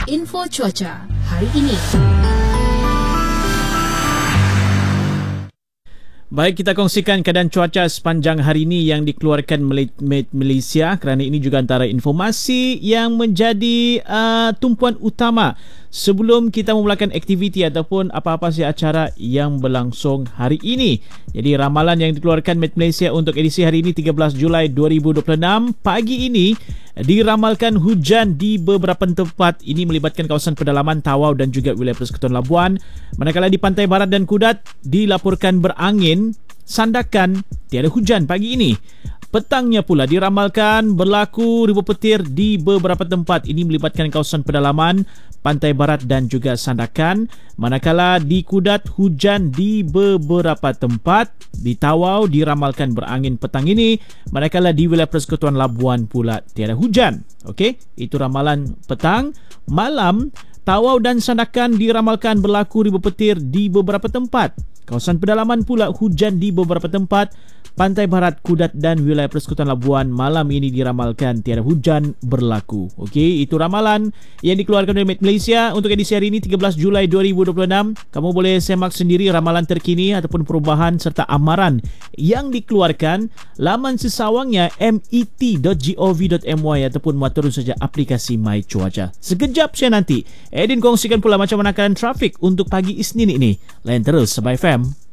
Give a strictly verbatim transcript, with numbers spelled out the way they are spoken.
info cuaca hari ini. Baik, kita kongsikan keadaan cuaca sepanjang hari ini yang dikeluarkan Malaysia, kerana ini juga antara informasi yang menjadi uh, tumpuan utama sebelum kita memulakan aktiviti ataupun apa-apa sahaja acara yang berlangsung hari ini. Jadi ramalan yang dikeluarkan Met Malaysia untuk edisi hari ini tiga belas Julai dua ribu dua puluh enam, pagi ini diramalkan hujan di beberapa tempat. Ini melibatkan kawasan pedalaman Tawau dan juga wilayah Persekutuan Labuan. Manakala di pantai barat dan Kudat dilaporkan berangin, sandakan, tiada hujan pagi ini. Petangnya pula diramalkan berlaku ribuan petir di beberapa tempat. Ini melibatkan kawasan pedalaman, pantai barat dan juga sandakan. Manakala di Kudat hujan di beberapa tempat. Di Tawau diramalkan berangin petang ini. Manakala di wilayah Persekutuan Labuan pula tiada hujan. Okey, itu ramalan petang. Malam, Tawau dan sandakan diramalkan berlaku ribuan petir di beberapa tempat. Kawasan pedalaman pula hujan di beberapa tempat. Pantai barat, Kudat dan wilayah Persekutuan Labuan malam ini diramalkan tiada hujan berlaku. Okey, itu ramalan yang dikeluarkan oleh Met Malaysia untuk edisi hari ini tiga belas Julai dua ribu dua puluh enam. Kamu boleh semak sendiri ramalan terkini ataupun perubahan serta amaran yang dikeluarkan laman sesawangnya met dot gov dot my ataupun muat turun saja aplikasi My Cuaca. Sekejap saya nanti Edin kongsikan pula macam mana keadaan trafik untuk pagi Isnin ini. Lain terus Sebab F M.